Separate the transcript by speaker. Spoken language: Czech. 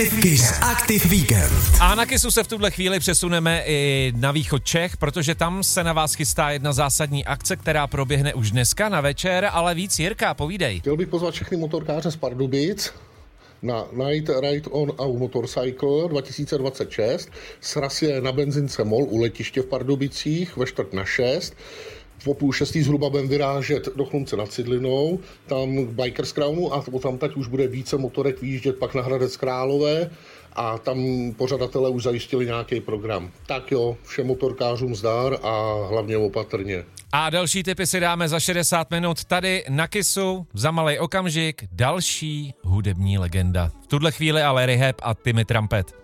Speaker 1: Kiss Aktiv Víkend.
Speaker 2: A na Kissu se v tuhle chvíli přesuneme i na východ Čech, protože tam se na vás chystá jedna zásadní akce, která proběhne už dneska na večer, ale víc Jirka, povídej.
Speaker 3: Chtěl bych pozvat všechny motorkáře z Pardubic na Night Ride on Our Motorcycle 2026. Sraz je na benzince MOL u letiště v Pardubicích ve 5:45. Po 5:30 zhruba budeme vyrážet do Chlumce nad Cidlinou, tam k Bikers Crownu a tam teď už bude více motorek výjíždět pak na Hradec Králové a tam pořadatelé už zajistili nějaký program. Tak jo, všem motorkářům zdar a hlavně opatrně.
Speaker 2: A další tipy si dáme za 60 minut tady na Kissu. Za malej okamžik další hudební legenda. V tuhle chvíli ale Rehab a Timmy Trumpet.